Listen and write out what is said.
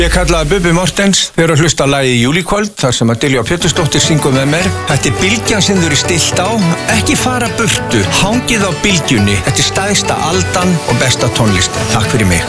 Ég kallaði Bubbi Mortens fyrir að hlusta á lagið Júlíkvöld þar sem að Diljá Pétursdóttir syngur með mér. Þetta bylgjan sem þau eru stillt á, ekki fara burtu, hangið á bylgjunni. Þetta stæðsta aldan og besta tónlist. Takk fyrir mig.